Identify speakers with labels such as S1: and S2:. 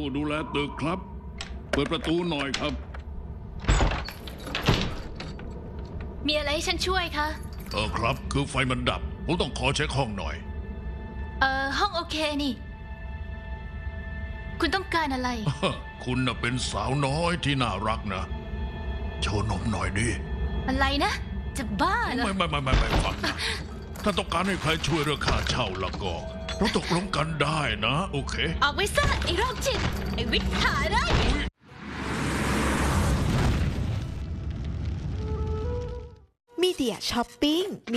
S1: ผู้ดูแลตึกครับ เปิดประตูหน่อยครับ
S2: มีอะไรให้ฉันช่วยคะ
S3: ครับคือไฟมันดับผมต้องขอเช็คห้องหน่อย
S2: ห้องโอเคนี่ คุณต้องการอะไร
S3: คุณน่ะเป็นสาวน้อยที่น่ารักนะโชว์นมหน่อยดิ
S2: อะไรนะ จะบ้าเหรอ
S3: ไม่ฟังนะถ้าต้องการให้ใครช่วยเรื่องค่าเช่าแล้วก็เราตกลงกันได้นะโอเค
S2: ออกไปซะไอ้โรคจิต ไอ้วิทย์หาได้
S4: มีเดียช้อปปิ้ง